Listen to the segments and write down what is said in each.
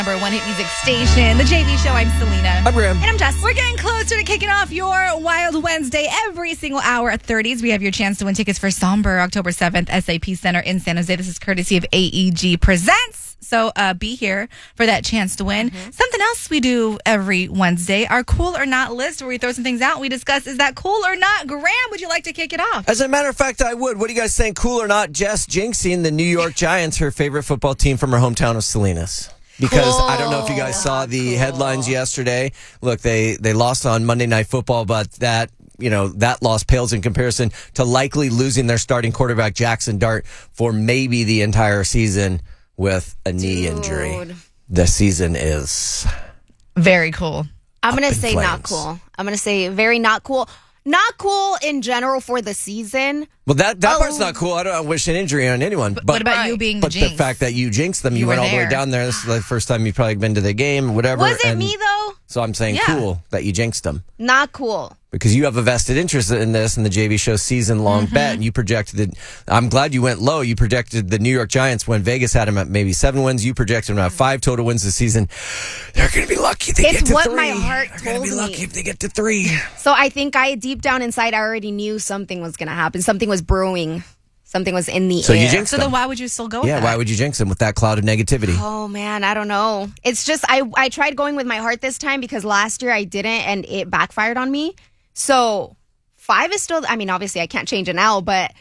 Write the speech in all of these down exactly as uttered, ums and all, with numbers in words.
Number one hit music station, the J V Show. I'm Selena. I'm Graham. And I'm Jess. We're getting closer to kicking off your Wild Wednesday. Every single hour at thirties, we have your chance to win tickets for Somber, October seventh, S A P Center in San Jose. This is courtesy of A E G Presents. So uh, be here for that chance to win. Mm-hmm. Something else we do every Wednesday, our cool or not list, where we throw some things out and we discuss, is that cool or not? Graham, would you like to kick it off? As a matter of fact, I would. What do you guys think? Cool or not? Jess jinxing the New York Giants, her favorite football team from her hometown of Salinas. Because cool. I don't know if you guys saw the cool. headlines yesterday. Look, they, they lost on Monday Night Football, but that, you know, that loss pales in comparison to likely losing their starting quarterback, Jackson Dart, for maybe the entire season with a knee Dude. injury. The season is very cool. I'm going to say flames. not cool. I'm going to say very not cool. Not cool in general for the season. Well, that, that oh. part's not cool. I don't wish an injury on anyone. But, but what about right. you being the But jinx? the fact that you jinxed them, you, You went were all the way there. down there. This is the first time you've probably been to the game, whatever. Was it and me, though? So I'm saying Yeah. cool that you jinxed them. Not cool. Because you have a vested interest in this in the J V Show season-long Mm-hmm. bet, and you projected it. I'm glad you went low. You projected the New York Giants when Vegas had them at maybe seven wins. You projected them at five total wins this season. They're going to be lucky if they It's get to what three. my heart They're going told to be lucky me. if they get to three. So I think I, deep down inside, I already knew something was going to happen. Something was brewing. Something was in the So air. you jinxed So them. then why would you still go with Yeah, that? why would you jinx them with that cloud of negativity? Oh, man, I don't know. It's just, I, I tried going with my heart this time because last year I didn't and it backfired on me. So five is still, I mean, obviously I can't change it now, but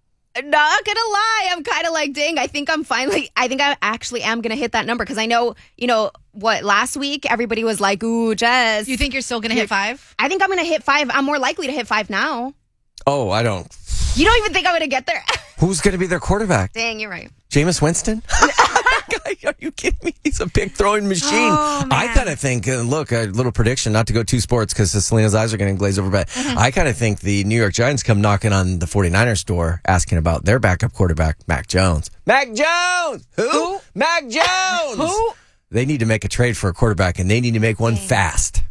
not gonna lie, I'm kind of like, dang, I think I'm finally, I think I actually am gonna hit that number because I know, you know, what, last week everybody was like, ooh, Jess. You think you're still going to hit five? I think I'm gonna hit five. I'm more likely to hit five now. Oh, I don't. You don't even think I'm gonna get there? Who's going to be their quarterback? Dang, you're right. Jameis Winston? Guy, are you kidding me? He's a big throwing machine. Oh, I man. kind of think, uh, look, a little prediction, not to go two sports because Selena's eyes are getting glazed over, but Mm-hmm. I kind of think the New York Giants come knocking on the 49ers door asking about their backup quarterback, Mac Jones. Mac Jones! Who? Who? Mac Jones! Who? They need to make a trade for a quarterback, and they need to make one fast.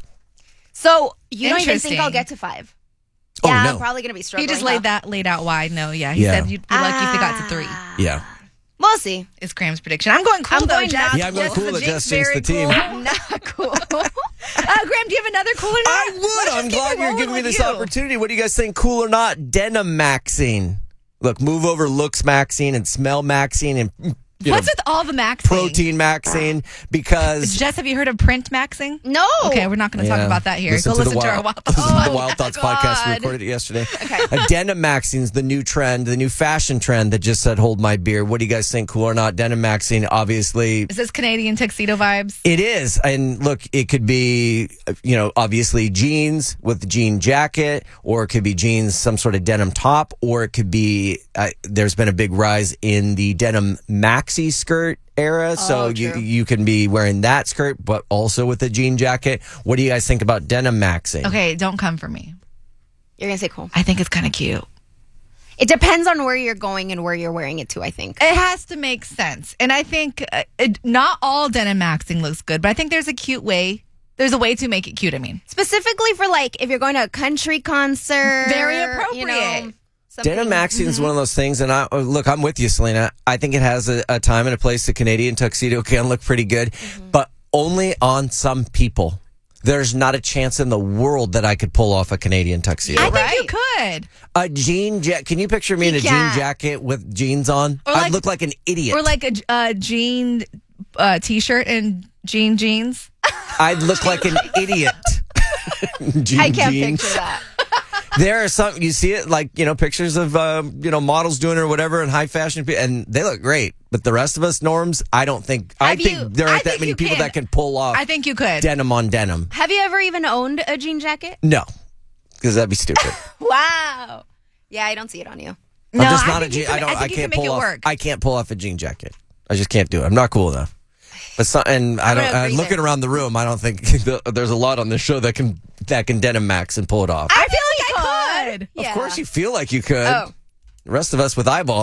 So you don't even Interesting. think I'll get to five? Oh, yeah, no. I'm probably gonna be He struggling. just laid huh? that laid out wide. No, yeah. He Yeah. said you'd be lucky if they got to three. Yeah. We'll see. Is Graham's prediction. I'm going cool, I'm though, going Jess. not Yeah, I'm going Jess cool is a that jinx, Jess jinxed very the team. cool. Not cool. Uh, Graham, do you have another cool or not? I would. Let's I'm just keep glad it you're rolling giving me with this you. opportunity. What do you guys think? Cool or not? Denim maxing. Look, move over looks maxing and smell maxing and you What's know, with all the maxing? protein maxing because Jess, have you heard of print maxing? No. Okay, we're not going to talk Yeah. about that here. Go to listen the to Wild, our Wild listen to the Oh, Wild Thoughts podcast. We God. recorded it yesterday. Okay. A denim maxing is the new trend, the new fashion trend that just said, hold my beer. What do you guys think? Cool or not? Denim maxing, obviously. Is this Canadian tuxedo vibes? It is. And look, it could be, you know, obviously jeans with the jean jacket, or it could be jeans, some sort of denim top, or it could be, uh, there's been a big rise in the denim maxi skirt era. So Oh, you, true. you can be wearing that skirt, but also with a jean jacket. What do you guys think about denim maxing? Okay, don't come for me. You're gonna say cool. I think it's kind of cute. It depends on where you're going and where you're wearing it to. I think. It has to make sense. And I think uh, it, not all denim maxing looks good, but I think there's a cute way. There's a way to make it cute, I mean. Specifically for like if you're going to a country concert. Very You know, appropriate. something- Denim maxing is one of those things, and I oh, look, I'm with you, Selena. I think it has a, a time and a place. The Canadian tuxedo can look pretty good, but only on some people. There's not a chance in the world that I could pull off a Canadian tuxedo. I think right. you could. A jean jacket. Can you picture me in a You jean can't. jacket with jeans on? Or I'd like- look like an idiot. Or like a uh, jean uh, t-shirt and jean jeans. I'd look like an idiot. Jean I can't jeans. picture that. There are some, you see it like, you know, pictures of, um, you know, models doing it or whatever in high fashion, and they look great. But the rest of us, Norms, I don't think, I Have think you- there I aren't that think many you people can. that can pull off I think you could. denim on denim. Have you ever even owned a jean jacket? No, because that'd be stupid. Wow. Yeah, I don't see it on you. No, I'm just I not a think you jean. can- I don't. I I, think you can't can make pull it off. work. I can't pull off a jean jacket. I just can't do it. I'm not cool enough. But so, and I I'm don't. gonna Uh, agree looking there. around the room, I don't think there's a lot on this show that can that can denim max and pull it off. I feel like I could. Yeah. Of course, you feel like you could. Oh. The rest of us with eyeballs.